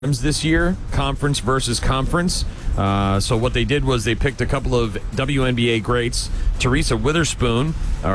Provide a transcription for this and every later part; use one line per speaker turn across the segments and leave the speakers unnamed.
this year, conference versus conference. So what they did was they picked a couple of WNBA greats. Teresa Weatherspoon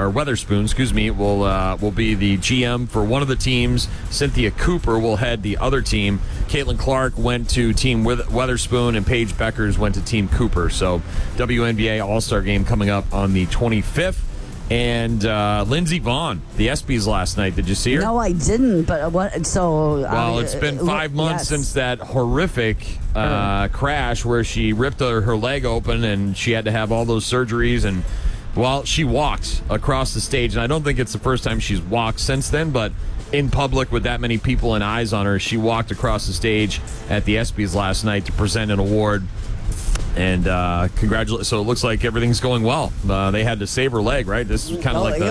will be the GM for one of the teams. Cynthia Cooper will head the other team. Caitlin Clark went to Team Weatherspoon, and Paige Beckers went to Team Cooper. So WNBA All-Star Game coming up on the 25th. And Lindsey Vonn, the ESPYs last night. Did you see her?
No, I didn't. But what? So
well, it's been 5 months since that horrific crash where she ripped her leg open and she had to have all those surgeries. And well, she walked across the stage, and I don't think it's the first time she's walked since then. But in public with that many people and eyes on her, she walked across the stage at the ESPYs last night to present an award. And congratulations! So it looks like everything's going well. They had to save her leg, right? This is kind of like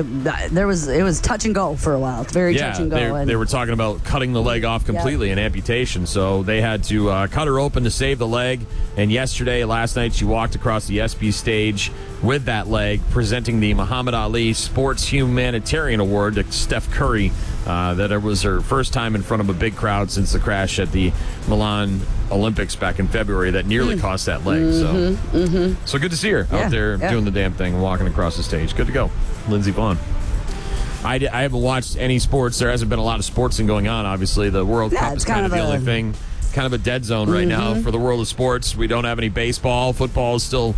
it was touch and go for a while. It's very touch and go.
They were talking about cutting the leg off completely, an amputation. So they had to cut her open to save the leg. And last night, she walked across the ESPY stage with that leg, presenting the Muhammad Ali Sports Humanitarian Award to Steph Curry. That it was her first time in front of a big crowd since the crash at the Milan Olympics back in February that nearly cost that leg. So good to see her out there doing the damn thing, walking across the stage. Good to go. Lindsey Vonn. I haven't watched any sports. There hasn't been a lot of sportsing going on, obviously. The World Cup is kind of the only thing. Kind of a dead zone right now for the world of sports. We don't have any baseball. Football is still,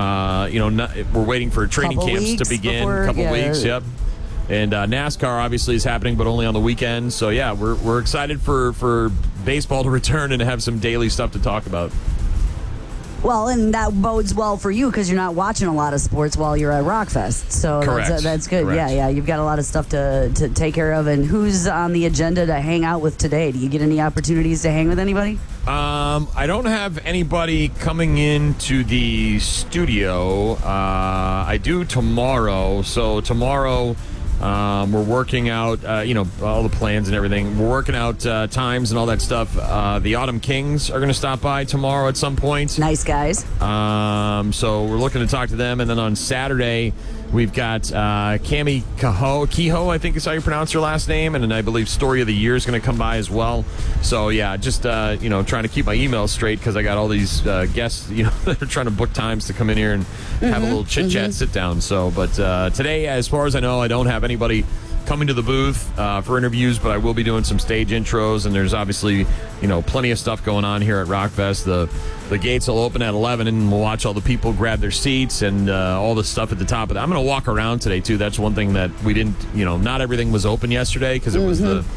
we're waiting for training camps to begin. A couple weeks, yep. And NASCAR obviously is happening, but only on the weekends. So yeah, we're excited for baseball to return and to have some daily stuff to talk about.
Well, and that bodes well for you because you're not watching a lot of sports while you're at Rockfest. So that's good.
Correct.
Yeah, you've got a lot of stuff to take care of. And who's on the agenda to hang out with today? Do you get any opportunities to hang with anybody?
I don't have anybody coming into the studio. I do tomorrow. So tomorrow... we're working out, all the plans and everything. We're working out times and all that stuff. The Autumn Kings are going to stop by tomorrow at some point.
Nice guys.
So we're looking to talk to them. And then on Saturday, we've got Cami Kehoe, I think is how you pronounce her last name. And then I believe Story of the Year is going to come by as well. So, yeah, just, trying to keep my emails straight because I got all these guests, that are trying to book times to come in here and have a little chit-chat, sit-down. So, but today, as far as I know, I don't have anybody coming to the booth for interviews, but I will be doing some stage intros, and there's obviously, plenty of stuff going on here at Rockfest. The gates will open at 11, and we'll watch all the people grab their seats and all the stuff at the top of it. I'm going to walk around today, too. That's one thing that we didn't, not everything was open yesterday because it was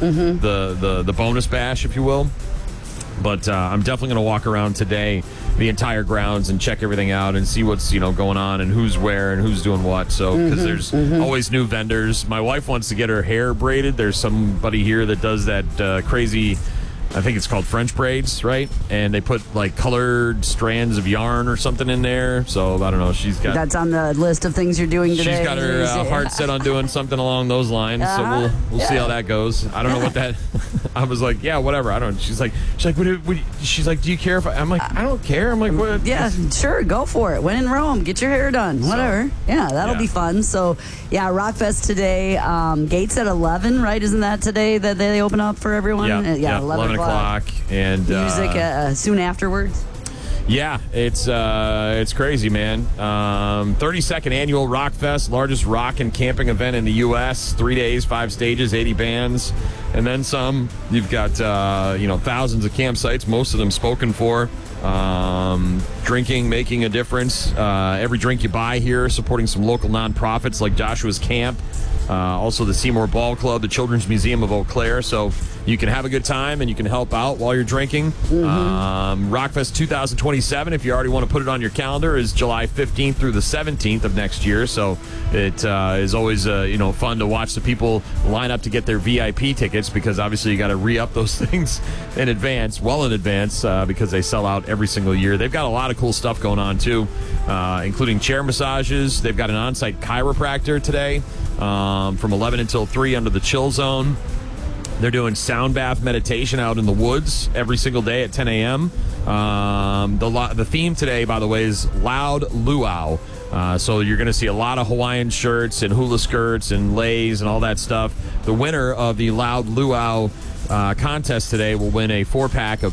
the bonus bash, if you will. But I'm definitely going to walk around today, the entire grounds, and check everything out and see what's going on and who's where and who's doing what. So because there's always new vendors. My wife wants to get her hair braided. There's somebody here that does that crazy. I think it's called French braids, right? And they put like colored strands of yarn or something in there. So I don't know.
That's on the list of things you're doing today.
She's got her heart set on doing something along those lines. So we'll see how that goes. I don't know what that. I was like, yeah, whatever. I don't. She's like, she's like, do you care if I'm like, I don't care. I'm like, what?
Yeah, sure, go for it. When in Rome, get your hair done. Whatever. That'll be fun. So yeah, Rockfest today. Gates at 11, right? Isn't that today that they open up for everyone?
Yeah, 11 o'clock. And
music soon afterwards.
Yeah, it's crazy, man. 32nd annual Rockfest, largest rock and camping event in the U.S. 3 days, 5 stages, 80 bands, and then some. You've got thousands of campsites, most of them spoken for. Drinking, making a difference. Every drink you buy here, supporting some local nonprofits like Joshua's Camp. Also the Seymour Ball Club, the Children's Museum of Eau Claire. So you can have a good time and you can help out while you're drinking. Rockfest 2027, if you already want to put it on your calendar, is July 15th through the 17th of next year. So it is always fun to watch the people line up to get their VIP tickets because obviously you got to re-up those things in advance, because they sell out every single year. They've got a lot of cool stuff going on too, including chair massages. They've got an on-site chiropractor today. From 11 until 3 under the chill zone. They're doing sound bath meditation out in the woods every single day at 10 a.m. The theme today, by the way, is Loud Luau. So you're going to see a lot of Hawaiian shirts and hula skirts and leis and all that stuff. The winner of the Loud Luau contest today will win a 4-pack of